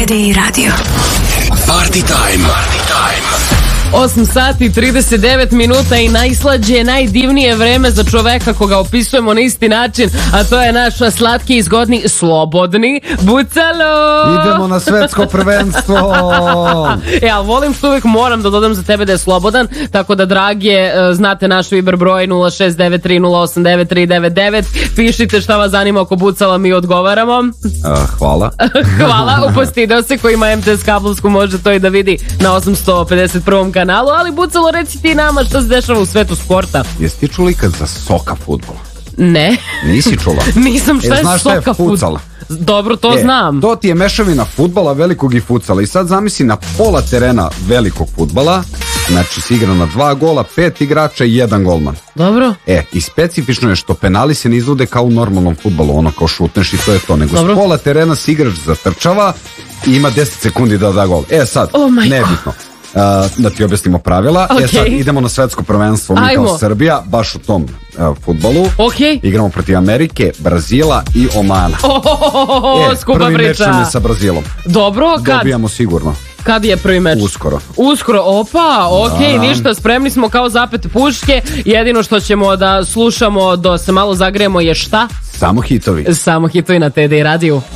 TDI Radio. Party time. 8 sati 39 minuta i najslađe, najdivnije vreme za čoveka koga opisujemo na isti način, a to je naš slatki, izgodni, slobodni Bucalo. Idemo na svetsko prvenstvo. Ja volim što uvijek moram da dodam za tebe da je slobodan, tako da drage, znate naš Viber broj 0693089399, pišite šta vas zanima oko Bucala, mi odgovaramo. Hvala. Hvala, upostideo se ko ima MTS kablovsku može to i da vidi na 851. kanalu, ali Bucalo, reci ti nama šta se dešava u svetu sporta. Jesi ti čula ikad za soka fudbala? Ne. Nisi čula? Nisam, šta je znaš šta je soka futsal? Dobro, to znam. To ti je mešavina fudbala, velikog i futsala. I sad zamisli na pola terena velikog fudbala, znači se igra na 2 gola, 5 igrača i 1 golman. Dobro. I specifično je što penali se ne izvode kao u normalnom fudbalu, ono kao šutneš i to je to, nego s pola terena se igrač zatrčava i ima 10 sekundi da da gol. Sad, nebitno. Da ti objasnimo pravila. Sad idemo na svetsko prvenstvo, mi kao Srbija, baš u tom fudbalu. Igramo protiv Amerike, Brazila i Omana. Skupa prvi priča. meč nam je sa Brazilom. Dobro, kad? Dobijamo sigurno. Kad je prvi meč? Uskoro, opa, ništa, spremni smo kao zapete puške, jedino što ćemo da slušamo do se malo zagrejemo je šta? Samo hitovi. Samo hitovi na TDI radiju.